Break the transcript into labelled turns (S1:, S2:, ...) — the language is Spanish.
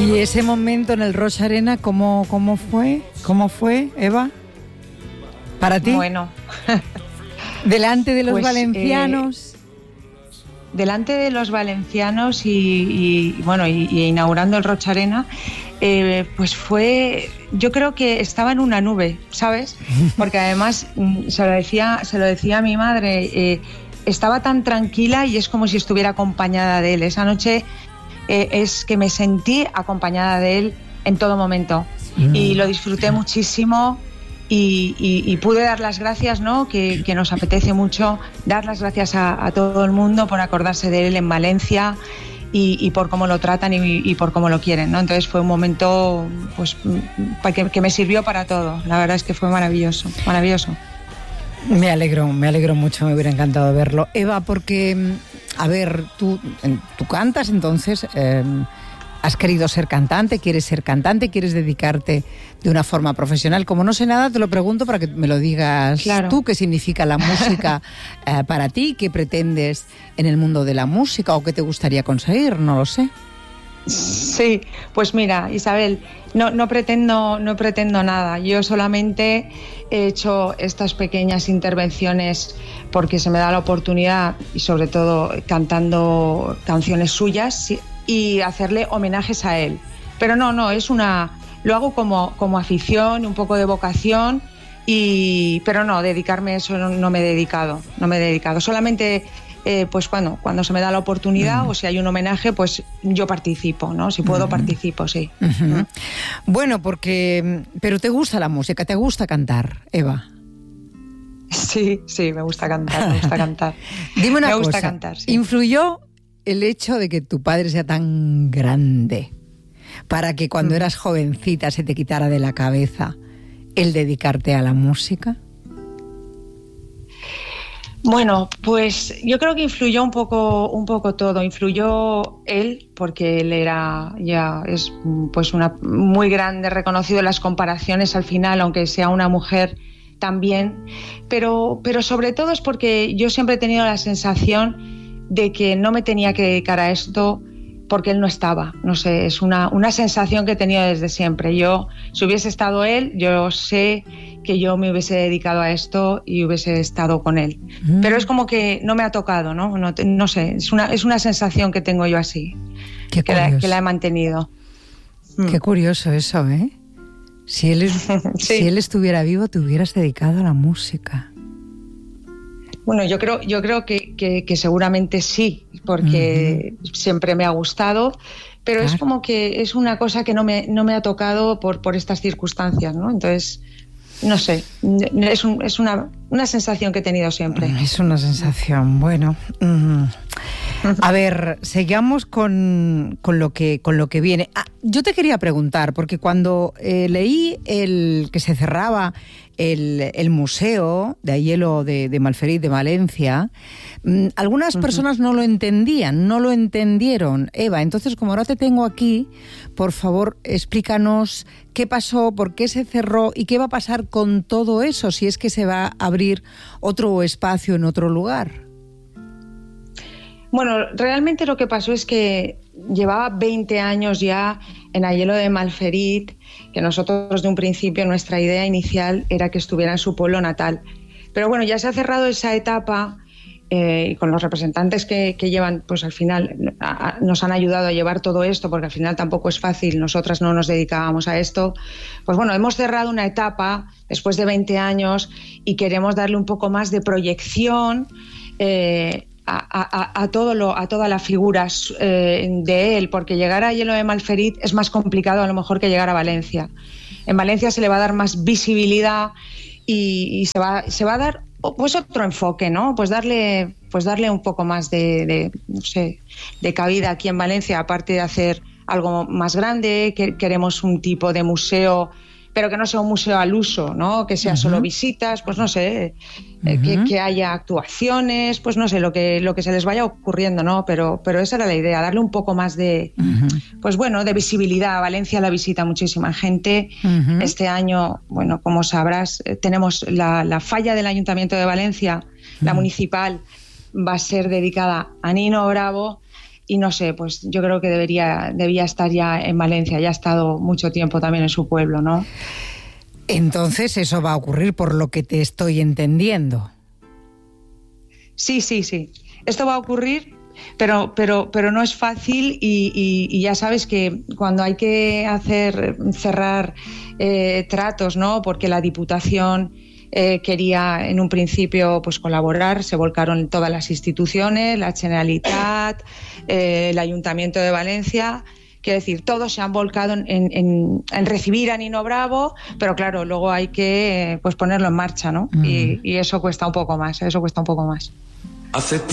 S1: ¿Y ese momento en el Roig Arena, cómo fue? ¿Cómo fue, Eva? ¿Para ti?
S2: Bueno.
S1: Delante de los valencianos.
S2: Delante de los valencianos y inaugurando el Roig Arena, pues fue, yo creo que estaba en una nube, ¿sabes? Porque además se lo decía a mi madre, estaba tan tranquila y es como si estuviera acompañada de él. Esa noche es que me sentí acompañada de él en todo momento y lo disfruté muchísimo. Y pude dar las gracias, ¿no? Que nos apetece mucho dar las gracias a todo el mundo por acordarse de él en Valencia y por cómo lo tratan y por cómo lo quieren, ¿no? Entonces fue un momento pues que me sirvió para todo. La verdad es que fue maravilloso, maravilloso.
S1: Me alegro mucho, me hubiera encantado verlo. Eva, porque, a ver, tú cantas, entonces... ¿Has querido ser cantante? ¿Quieres ser cantante? ¿Quieres dedicarte de una forma profesional? Como no sé nada, te lo pregunto para que me lo digas tú. ¿Qué significa la música para ti? ¿Qué pretendes en el mundo de la música? ¿O qué te gustaría conseguir? No lo sé.
S2: Sí, pues mira, Isabel, no pretendo nada. Yo solamente he hecho estas pequeñas intervenciones porque se me da la oportunidad y sobre todo cantando canciones suyas y hacerle homenajes a él. Pero no, lo hago como afición, un poco de vocación, pero no, dedicarme a eso no me he dedicado. Solamente pues cuando se me da la oportunidad o si hay un homenaje, pues yo participo, ¿no? Si puedo, participo, sí.
S1: Bueno, pero ¿te gusta la música? ¿Te gusta cantar, Eva?
S2: Sí, me gusta cantar.
S1: Dime una cosa,
S2: me gusta cantar, sí.
S1: ¿Influyó el hecho de que tu padre sea tan grande para que cuando eras jovencita se te quitara de la cabeza el dedicarte a la música?
S2: Bueno, pues yo creo que influyó un poco todo. Influyó él porque él es pues una muy grande, reconocido en las comparaciones al final, aunque sea una mujer también, pero sobre todo es porque yo siempre he tenido la sensación de que no me tenía que dedicar a esto porque él no estaba. No sé, es una sensación que he tenido desde siempre. Si hubiese estado él, yo sé que yo me hubiese dedicado a esto y hubiese estado con él. Pero es como que no me ha tocado, ¿no? No sé, es una sensación que tengo yo así, que la he mantenido.
S1: Qué curioso eso, ¿eh? Si él estuviera vivo, te hubieras dedicado a la música.
S2: Bueno, yo creo que seguramente sí, porque siempre me ha gustado, pero claro, es como que es una cosa que no me ha tocado por estas circunstancias, ¿no? Entonces, no sé, es una sensación que he tenido siempre.
S1: Es una sensación, bueno. A ver, sigamos con lo que viene. Yo te quería preguntar, porque cuando leí que se cerraba el museo de Aielo de Malferit de Valencia, algunas personas no lo entendieron, Eva. Entonces, como ahora te tengo aquí, por favor, explícanos qué pasó, por qué se cerró y qué va a pasar con todo eso, si es que se va a abrir otro espacio en otro lugar.
S2: Bueno, realmente lo que pasó es que llevaba 20 años ya en Aielo de Malferit, que nosotros de un principio nuestra idea inicial era que estuviera en su pueblo natal. Pero bueno, ya se ha cerrado esa etapa y con los representantes que llevan, pues al final nos han ayudado a llevar todo esto, porque al final tampoco es fácil, nosotras no nos dedicábamos a esto. Pues bueno, hemos cerrado una etapa después de 20 años y queremos darle un poco más de proyección a todas las figuras de él, porque llegar a Aielo de Malferit es más complicado a lo mejor que llegar a Valencia. En Valencia se le va a dar más visibilidad y se va a dar pues otro enfoque, ¿no? Pues darle un poco más de cabida aquí en Valencia, aparte de hacer algo más grande, que queremos un tipo de museo, pero que no sea un museo al uso, ¿no? Que sea solo visitas, pues no sé, que haya actuaciones, pues no sé, lo que se les vaya ocurriendo, ¿no? Pero esa era la idea, darle un poco más de, pues bueno, de visibilidad. A Valencia la visita muchísima gente. Este año, bueno, como sabrás, tenemos la falla del Ayuntamiento de Valencia, la municipal, va a ser dedicada a Nino Bravo. no sé, pues yo creo que debía estar ya en Valencia, ya ha estado mucho tiempo también en su pueblo, ¿no?
S1: Entonces eso va a ocurrir por lo que te estoy entendiendo.
S2: Sí. Esto va a ocurrir, pero no es fácil y ya sabes que cuando hay que cerrar tratos, ¿no? Porque la Diputación quería en un principio pues colaborar, se volcaron todas las instituciones, la Generalitat, el Ayuntamiento de Valencia. Quiero decir, todos se han volcado en recibir a Nino Bravo, pero claro, luego hay que pues ponerlo en marcha, ¿no? Y eso cuesta un poco más,